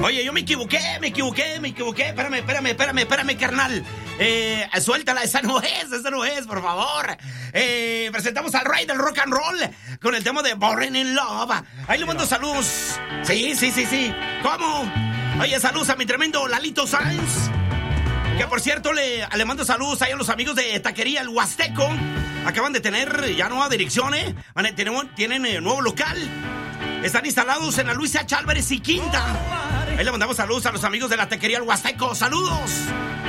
Oye, yo me equivoqué. Espérame, carnal. Suéltala, esa no es, por favor. Presentamos al rey del rock and roll con el tema de Born in Love. Ahí le mando saludos. Sí. ¿Cómo? Oye, saludos a mi tremendo Lalito Sainz. Que por cierto, le mando saludos ahí a los amigos de Taquería El Huasteco. Acaban de tener ya nueva dirección, ¿eh? Tienen nuevo local. Están instalados en la Luis H. Álvarez y Quinta. Ahí le mandamos saludos a los amigos de la Taquería El Huasteco. ¡Saludos!